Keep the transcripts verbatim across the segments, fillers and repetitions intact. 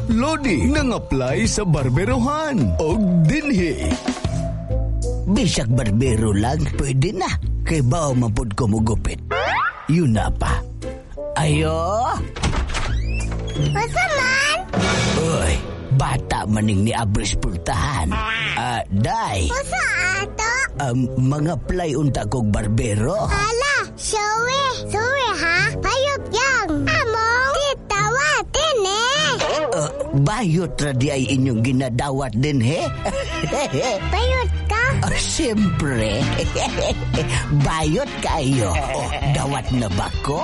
Lodi nang apply sa barberohan. Og dinhi. Bisag barbero lang, pwede na. Kay bao mapod ko mugupit. Yun na pa. Ayo! Masa man? Uy, bata maning ni Abris pultahan. Ah, uh, day. Masa ato? Um, mga play unta kog barbero. Ala, Zoe. Zoe ha? Bayot yang. Among, ditawat din eh. Uh, bayot ra di ay inyong ginadawat din he? Bayot ka? Oh, siyempre. Bayot kayo. Oh, dawat na ba ko?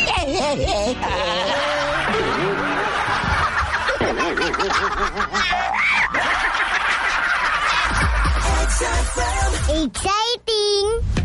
Exciting!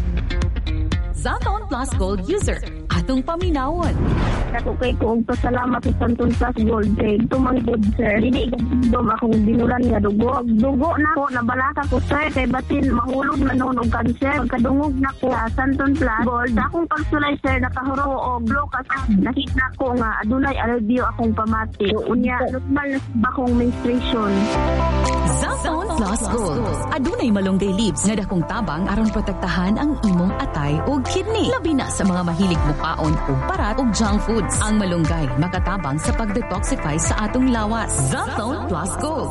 Zaton Plus Gold user, atong paminawon. Ako kay ko pasalamat sa Santon Plus Gold kay tumanggod sir. Dili gagdom akong binulan nga dugo. Dugo na ko nabalaka ko sir kay batin mahulog na noon og cancer. Kadungog na ko sa Santon Plus Gold. Akong pagsulay sir nakahuro og blow kasi nakita ko nga adunay alivio akong pamati. Unya normal na akong menstruation. Zaton Plus Gold. Adunay malunggay leaves nga dakong tabang aron protektahan ang imong atay ug kidney. Labi na sa mga mahilig mukaon ug parat ug junk foods. Ang malunggay makatabang sa pag-detoxify sa atong lawas. Zaton Plus Gold.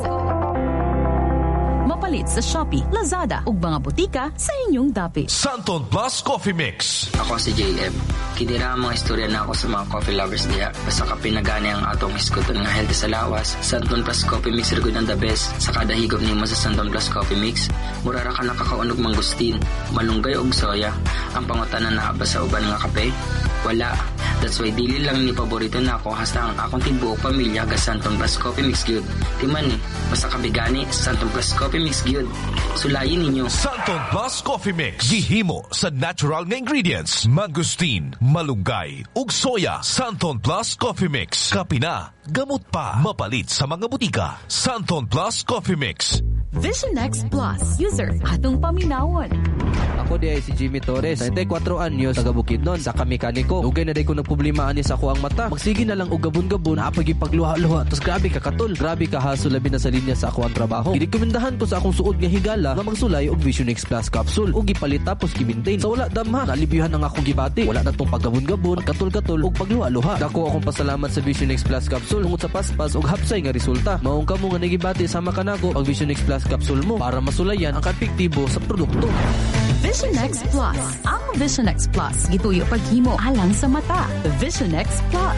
Mapalit sa Shopee, Lazada ug mga butika sa inyong dapit. Santon Plus Coffee Mix. Ako si J M. Kinira ang mga istorya na ako sa mga coffee lovers diya. Basta kapinagani ang atong iskuton nga healthy sa lawas. Santon Plus Coffee Mix rigod ang the best. Sa kada higop nimo sa Santon Plus Coffee Mix, murara ka nakakaunog mangustin, malunggay og soya. Ang pangutanan na ba sa uban nga kape? Wala. That's why dili lang ni paborito na ako hasta ang akong tibuok pamilya ga Santon Plus Coffee Mix gyud. Timan ni, basta kabigani Santon Plus Coffee Mix gyud. Sulayin ninyo. Santon Plus Coffee Mix. Gihimo sa natural nga ingredients. Mangustin, malunggay, ug soya. Santon Plus Coffee Mix. Kapina, gamot pa. Mapalit sa mga butika. Santon Plus Coffee Mix. Vision X Plus user, atong paminawon. Ako di ay si Jimmy Torres, ninety-four anyos, taga Bukidnon, sa kamekaniko. Ugay na day ko nagproblema ani sa ako ang mata. Magsige na lang og gabon-gabon, apag ipagluha-luha. Tapos grabe ka katol, grabe ka haso labi na sa linya sa ako ang trabaho. Girekomendahan ko sa akong suod nga higala nga magsulay og Vision X Plus capsule. Ug gipalit tapos gi-maintain. Sa wala damha, nalibiyuhan ang akong gibati. Wala na tong paggabon-gabon, katol-katol ug pagluha-luha. Dako akong pasalamat sa Vision X Plus capsule tungod sa paspas ug hapsay nga resulta. Maong kamo nga nagibati sama kanago ang Vision X Plus capsule mo para masulayan ang epektibo sa produkto. Vision X Plus. Ang Vision X Plus gituyo paghimo alang sa mata. Vision X Plus.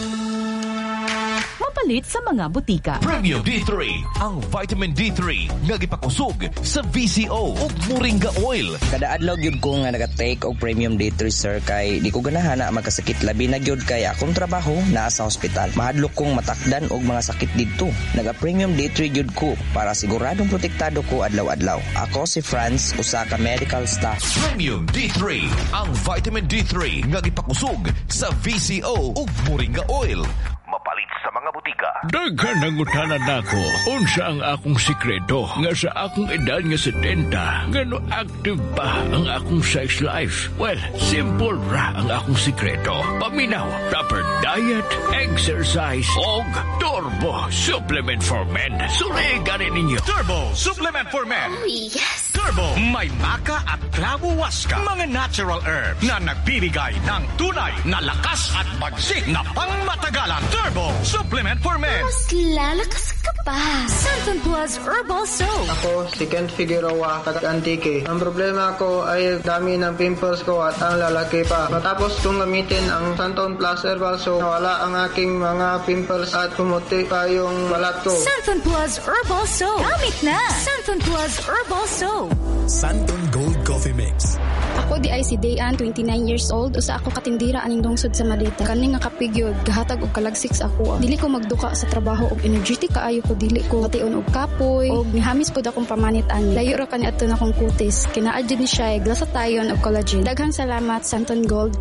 Mapalit sa mga butika. Premium D three, ang vitamin D three nga gipakusog sa V C O ug moringa oil. Kada adlaw gyud ko nga naga-take og Premium D three sir kay di ko ganahan na magkasakit labi na gyud kay akong trabaho naa sa ospital. Mahadlok kong matakdan og mga sakit didto. Naga-Premium D three gyud ko para siguradong protektado ko adlaw-adlaw. Ako si Franz, usa ka medical staff. Premium D three, ang vitamin D three nga gipakusog sa V C O ug moringa oil. Mapalit sa mga butika. Daghan nangutanan nako unsa ang akong sikreto nga sa akong edad nga setenta ngano active pa ang akong sex life. Well, simple ra ang akong sikreto. Paminaw, proper diet, exercise, og Turbo Supplement for Men. Surigan ninyo. Turbo Supplement for Men. Oh, yes! Turbo, may maca at clavo waska, mga natural herbs na nagbibigay ng tunay na lakas at bagsik na pangmatagalan. Turbo Supplement for Men. Mas lalakas ka pa. Santon Plus Herbal Soap. Ako si Kent Figueroa, taga-Antique. Ang problema ko ay dami ng pimples ko at ang lalaki pa. Matapos kong gamitin ang Santon Plus Herbal Soap, nawala ang aking mga pimples at pumuti pa yung balat ko. Santon Plus Herbal Soap. Gamit na. Santon Plus Herbal Soap. Santon Gold Coffee Mix. Ako di ay si Dayan, twenty-nine years old, usa ako katindira aning lungsod sa Malita. Kani nga kapigyod, gahatag og kalagsik sa ako. Dili ko magduka sa trabaho og energetic kaayo ko, dili ko tion og kapoy og mihamis pud akong pamanit ani. Layo ra kani adto na akong kutis. Kinaadjud ni siya glasatayon og collagen. Daghang salamat Santon Gold